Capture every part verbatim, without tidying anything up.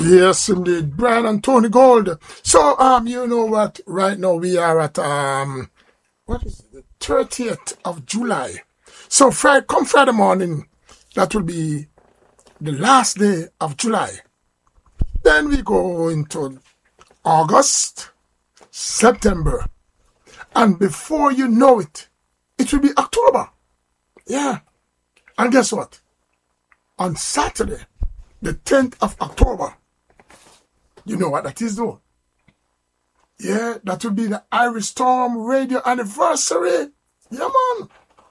Yes, indeed. Brian and Tony Gold. So, um, you know what? Right now we are at, um, what is it? The thirtieth of July. So, Friday, come Friday morning, that will be the last day of July. Then we go into August, September. And before you know it, it will be October. Yeah. And guess what? On Saturday, the tenth of October, you know what that is, though? Yeah, that will be the Irish Storm radio anniversary. Yeah, man.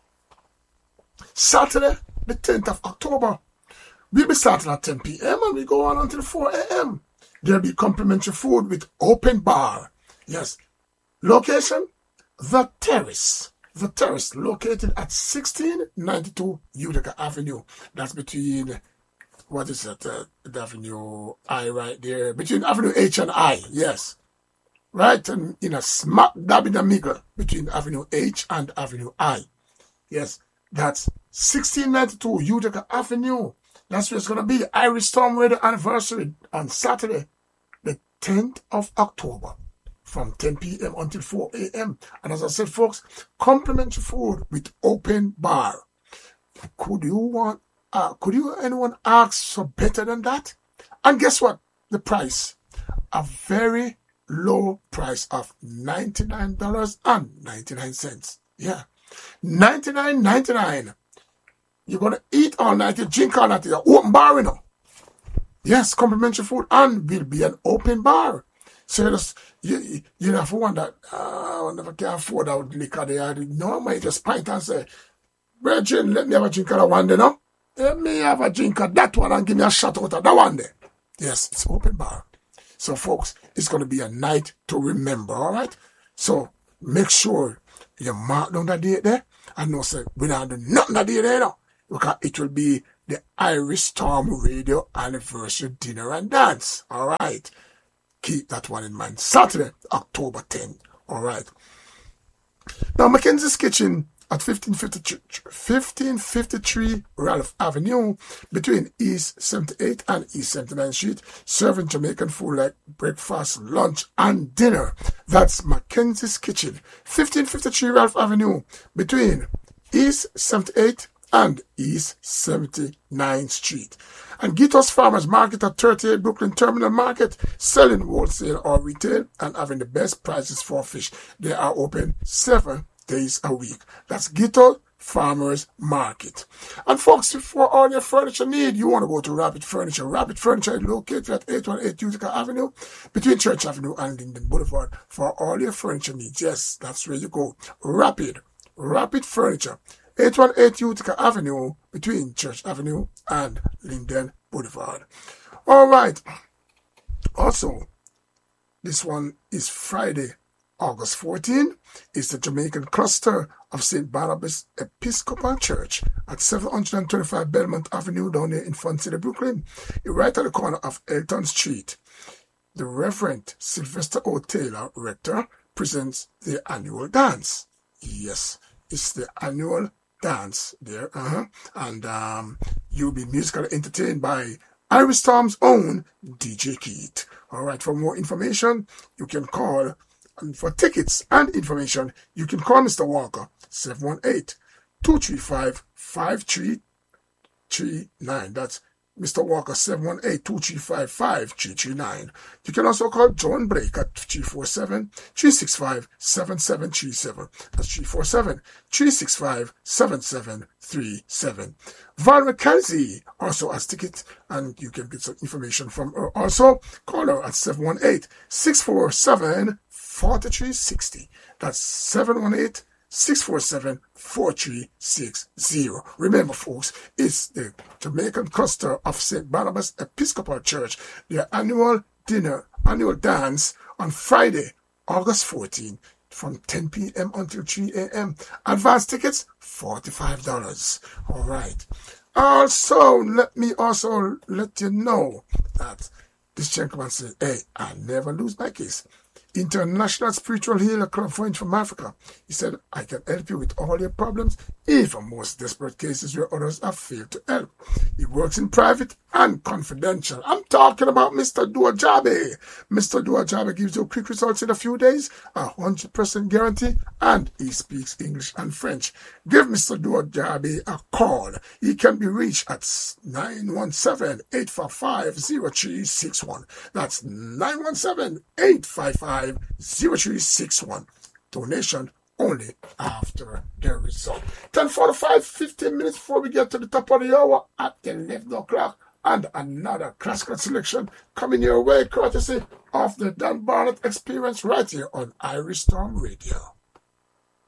Saturday, the tenth of October. We'll be starting at ten p.m. and we go on until four a.m. There'll be complimentary food with open bar. Yes. Location? The Terrace. The Terrace, located at sixteen ninety-two Utica Avenue. That's between... What is that? Uh, the Avenue I right there. Between Avenue H and I, yes. Right and in a smack dab in the middle between Avenue H and Avenue I. Yes, that's sixteen ninety-two Utica Avenue. That's where it's going to be. Irish Storm Radio anniversary on Saturday, the tenth of October from ten p.m. until four a.m. And as I said, folks, complimentary food with open bar. Could you want Uh, could you anyone ask for better than that? And guess what? The price. A very low price of ninety-nine dollars and ninety-nine cents. Yeah. ninety-nine ninety-nine. You're going to eat all night, you drink all night, you're open bar, you know. Yes, complimentary food and will be an open bar. So you just, you, you, you have one that, uh, I never can afford that liquor there. No, I just pint and say, Virgin, let me have a drink of that one, you know. Let me have a drink of that one and give me a shot out of that one there. Yes, it's open bar. So, folks, it's going to be a night to remember, all right? So, make sure you mark down that date there. And no, say, we don't do nothing that day there now. Because it will be the Irish Storm Radio Anniversary Dinner and Dance, all right? Keep that one in mind. Saturday, October tenth, all right? Now, Mackenzie's Kitchen at fifteen fifty-three Ralph Avenue, between East seventy-eighth and East seventy-ninth Street, serving Jamaican food like breakfast, lunch, and dinner. That's Mackenzie's Kitchen, fifteen fifty-three Ralph Avenue, between East seventy-eighth and East seventy-ninth Street. And Gitos Farmers Market at thirty-eight Brooklyn Terminal Market, selling wholesale or retail and having the best prices for fish. They are open seven days a week. That's Gito Farmers Market. And folks, for all your furniture need, you want to go to Rapid Furniture. Rapid Furniture is located at eight one eight Utica Avenue, between Church Avenue and Linden Boulevard. For all your furniture needs, yes, that's where you go. Rapid, Rapid Furniture, eight one eight Utica Avenue, between Church Avenue and Linden Boulevard. All right. Also, this one is Friday, August fourteenth, is the Jamaican cluster of Saint Barnabas Episcopal Church at seven twenty-five Belmont Avenue down there in Front City, Brooklyn, right at the corner of Elton Street. The Reverend Sylvester O. Taylor, Rector, presents the annual dance. Yes, it's the annual dance there. Uh-huh. And um, you'll be musically entertained by Irish Storm's own D J Keith. All right, for more information, you can call. And for tickets and information, you can call Mister Walker, seven one eight, two three five, five three three nine. That's Mister Walker, seven one eight, two three five, five three three nine. You can also call John Blake at three four seven, three six five, seven seven three seven. That's three four seven, three six five, seven seven three seven. Val McKenzie also has tickets, and you can get some information from her. Also, call her at seven one eight, six four seven, four three six zero. That's seven one eight, six four seven, four three six zero. Remember, folks, it's the Jamaican cluster of Saint Barnabas Episcopal Church, their annual dinner, annual dance on Friday, August fourteenth, from ten p.m. until three a.m. Advance tickets, forty-five dollars. All right. Also, let me also let you know that this gentleman said, hey, I never lose my case. International Spiritual Healer Club Friends from Africa. He said, I can help you with all your problems, even most desperate cases where others have failed to help. He works in private and confidential. I'm talking about Mister Duajabe. Mister Duajabe gives you quick results in a few days, a one hundred percent guarantee, and he speaks English and French. Give Mister Duajabe a call. He can be reached at nine one seven, eight five five, zero three six one. That's nine one seven, eight five five, zero three six one. Donation only after the result. ten forty-five, fifteen minutes before we get to the top of the hour at eleven o'clock. And another classical selection coming your way courtesy of the Dan Barnett Experience right here on Irish Storm Radio.